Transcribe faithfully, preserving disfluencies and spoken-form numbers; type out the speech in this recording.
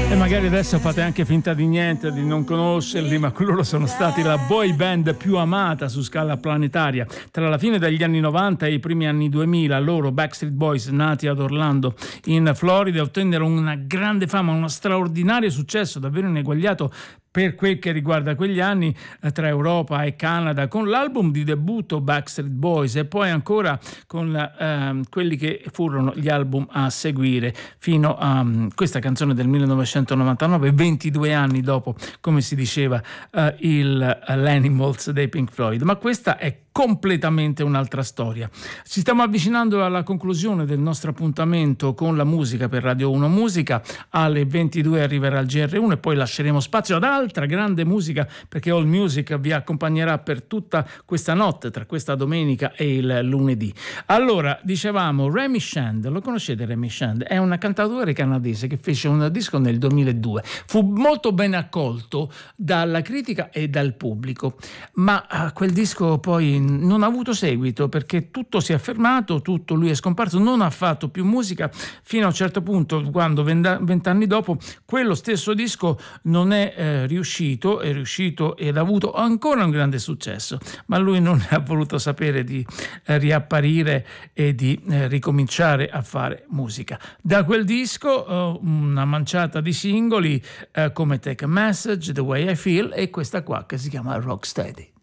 E magari adesso fate anche finta di niente, di non conoscerli, ma loro sono stati la boy band più amata su scala planetaria. Tra la fine degli anni novanta e i primi anni duemila, loro, Backstreet Boys, nati ad Orlando in Florida, ottennero una grande fama, uno straordinario successo, davvero ineguagliato per quel che riguarda quegli anni, eh, tra Europa e Canada, con l'album di debutto Backstreet Boys e poi ancora con eh, quelli che furono gli album a seguire fino a um, questa canzone del millenovecentonovantanove, ventidue anni dopo, come si diceva, eh, il uh, l'Animals dei Pink Floyd. Ma questa è completamente un'altra storia. Ci stiamo avvicinando alla conclusione del nostro appuntamento con la musica per Radio uno Musica. Alle ventidue arriverà il G R uno e poi lasceremo spazio ad altra grande musica, perché All Music vi accompagnerà per tutta questa notte, tra questa domenica e il lunedì. Allora, dicevamo, Remy Shand, lo conoscete Remy Shand? È un cantautore canadese che fece un disco nel duemiladue. Fu molto ben accolto dalla critica e dal pubblico, ma quel disco poi non ha avuto seguito, perché tutto si è fermato, tutto, lui è scomparso, non ha fatto più musica fino a un certo punto, quando vent'anni dopo quello stesso disco non è eh, riuscito, è riuscito ed ha avuto ancora un grande successo, ma lui non ha voluto sapere di eh, riapparire e di eh, ricominciare a fare musica. Da quel disco eh, una manciata di singoli eh, come Take a Message, The Way I Feel e questa qua che si chiama Rocksteady.